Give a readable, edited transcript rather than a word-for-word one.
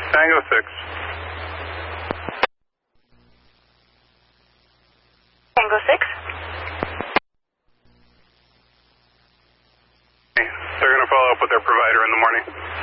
Tango 6. Tango 6. They're going to follow up with their provider in the morning.